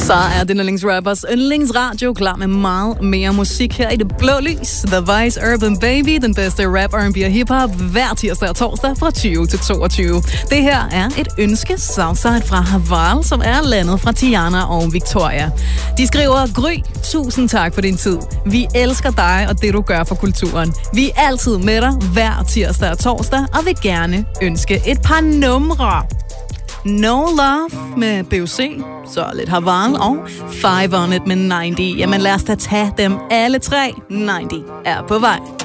Så er det yndlingsrappers yndlingsradio klar med meget mere musik her i det blå lys. The Vice Urban Baby, den bedste rap, R&B og hiphop, hver tirsdag og torsdag fra 20 til 22. Det her er et ønske Southside fra Haval, som er landet fra Tiana og Victoria. De skriver: Gry, tusind tak for din tid. Vi elsker dig og det, du gør for kulturen. Vi er altid med dig hver tirsdag og torsdag, og vil gerne ønske et par numre. No Love med BOC, så lidt Haval, og 5 on It med 90. Jamen lad os da tage dem alle tre. 90 er på vej.